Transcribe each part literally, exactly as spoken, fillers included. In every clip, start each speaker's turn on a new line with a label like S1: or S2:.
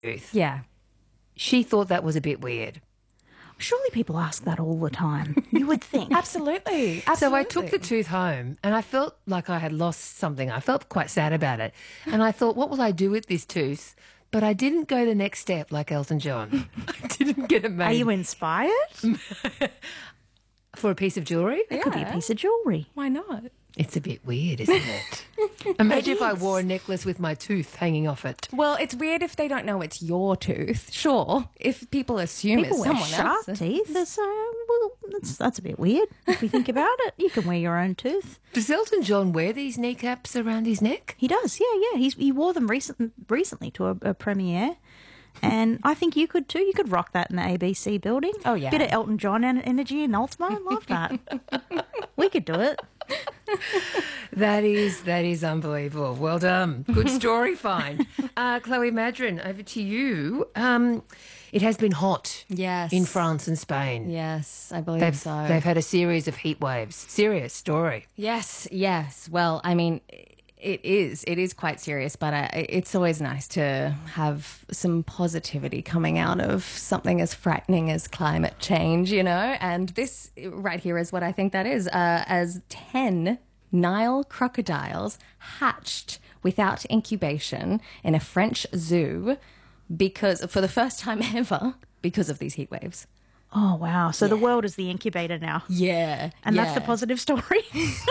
S1: tooth.
S2: Yeah.
S1: She thought that was a bit weird.
S3: Surely people ask that all the time. You would think.
S2: Absolutely. Absolutely.
S1: So I took the tooth home and I felt like I had lost something. I felt quite sad about it. And I thought, what will I do with this tooth? But I didn't go the next step like Elton John. I didn't get it made.
S3: Are you inspired?
S1: For a piece of jewellery?
S3: It could be a piece of jewellery.
S2: Why not?
S1: It's a bit weird, isn't it? Imagine if I wore a necklace with my tooth hanging off it.
S2: Well, it's weird if they don't know it's your tooth. Sure, if people assume
S3: People
S2: it's
S3: wear
S2: someone
S3: shark
S2: else's.
S3: teeth. That's, uh, well, that's, that's a bit weird if you think about it. You can wear your own tooth.
S1: Does Elton John wear these kneecaps around his neck?
S3: He does, yeah, yeah. He's, he wore them recent, recently to a, a premiere. And I think you could too. You could rock that in the A B C building.
S2: Oh, yeah.
S3: Bit of Elton John en- energy in Ultima. Love that. We could do it.
S1: That is that is unbelievable. Well done. Good story find. Uh, Chloe Madron, over to you. Um, it has been hot
S2: Yes.
S1: in France and Spain.
S2: Yes, I believe
S1: They've,
S2: so.
S1: they've had a series of heat waves. Serious story.
S2: Yes, yes. Well, I mean, it is. It is quite serious, but uh, it's always nice to have some positivity coming out of something as frightening as climate change, you know? And this right here is what I think that is. Uh, as ten Nile crocodiles hatched without incubation in a French zoo because, for the first time ever, because of these heat waves.
S3: Oh, wow. So the world is the incubator now.
S2: Yeah.
S3: And
S2: yeah.
S3: that's the positive story.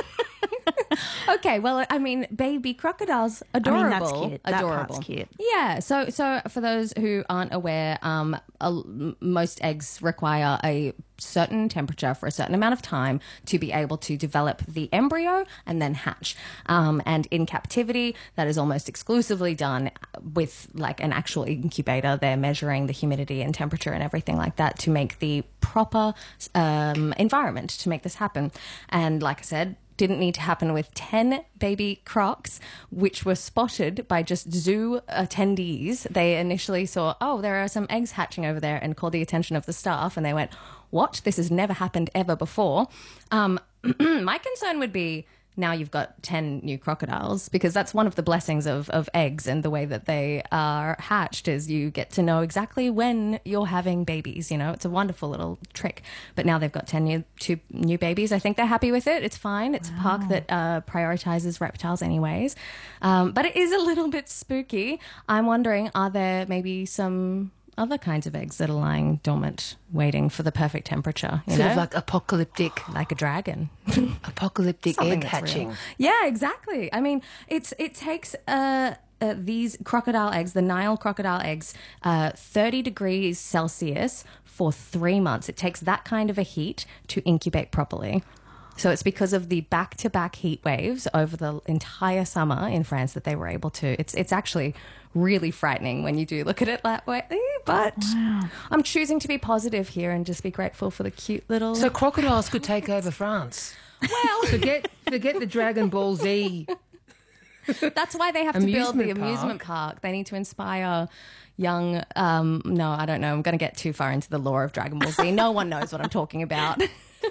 S2: Okay, well, I mean, baby crocodiles, adorable.
S3: I mean, that's cute. That
S2: Adorable.
S3: part's cute.
S2: Yeah. So, so for those who aren't aware, um, a, most eggs require a certain temperature for a certain amount of time to be able to develop the embryo and then hatch. Um, and in captivity, that is almost exclusively done with like an actual incubator. They're measuring the humidity and temperature and everything like that to make the proper um, environment to make this happen. And like I said, didn't need to happen with ten baby crocs, which were spotted by just zoo attendees. They initially saw, oh, there are some eggs hatching over there, and called the attention of the staff, and they went, what? This has never happened ever before. Um, my concern would be, now you've got ten new crocodiles, because that's one of the blessings of, of eggs and the way that they are hatched is you get to know exactly when you're having babies. You know, it's a wonderful little trick. But now they've got ten new, two new babies. I think they're happy with it. It's fine. It's wow. a park that uh, prioritizes reptiles anyways. Um, but it is a little bit spooky. I'm wondering, are there maybe some other kinds of eggs that are lying dormant, waiting for the perfect temperature? You
S1: sort
S2: know?
S1: of like apocalyptic,
S2: like a dragon.
S1: apocalyptic
S2: Something
S1: egg
S2: that's
S1: hatching.
S2: real. Yeah, exactly. I mean, it's it takes uh, uh, these crocodile eggs, the Nile crocodile eggs, uh, thirty degrees Celsius for three months. It takes that kind of a heat to incubate properly. So it's because of the back-to-back heat waves over the entire summer in France that they were able to. It's it's actually really frightening when you do look at it that way. But wow. I'm choosing to be positive here and just be grateful for the cute little...
S1: So crocodiles could take over France.
S2: Well...
S1: forget, forget the Dragon Ball Z.
S2: That's why they have to build the
S1: Amusement park.
S2: amusement park. They need to inspire young... Um, no, I don't know. I'm going to get too far into the lore of Dragon Ball Z. No one knows what I'm talking about.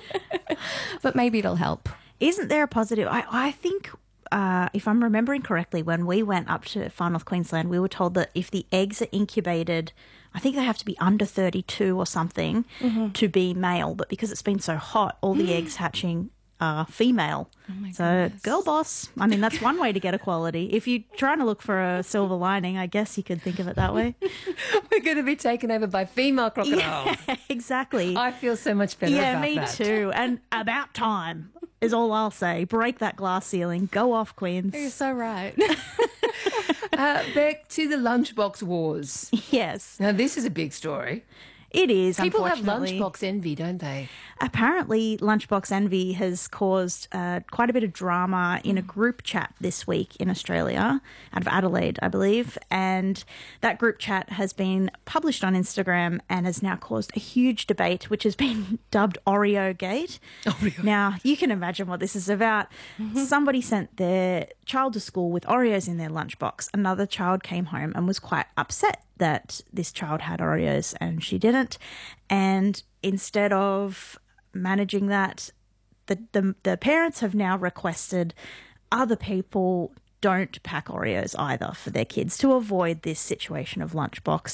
S2: But maybe it'll help.
S3: Isn't there a positive? I, I think, uh, if I'm remembering correctly, when we went up to Far North Queensland, we were told that if the eggs are incubated, I think they have to be under thirty-two or something mm-hmm. to be male. But because it's been so hot, all the eggs hatching are female.
S2: Oh my
S3: so,
S2: goodness.
S3: Girl boss. I mean, that's one way to get equality. If you're trying to look for a silver lining, I guess you could think of it that way.
S1: We're going to be taken over by female crocodiles.
S3: Yeah, exactly.
S1: I feel so much better
S3: yeah,
S1: about
S3: me
S1: that.
S3: too. And about time is all I'll say. Break that glass ceiling. Go off, Queens.
S2: You're so right.
S1: uh, back to the lunchbox wars.
S3: Yes.
S1: Now, this is a big story.
S3: It is,
S1: People have
S3: unfortunately.
S1: lunchbox envy, don't they?
S3: Apparently, lunchbox envy has caused uh, quite a bit of drama in a group chat this week in Australia, out of Adelaide, I believe. And that group chat has been published on Instagram and has now caused a huge debate, which has been dubbed Oreo Gate.
S1: Oreo.
S3: Now, you can imagine what this is about. Mm-hmm. Somebody sent their child to school with Oreos in their lunchbox. Another child came home and was quite upset that this child had Oreos and she didn't. And instead of managing that, the, the the parents have now requested other people don't pack Oreos either for their kids to avoid this situation of lunchbox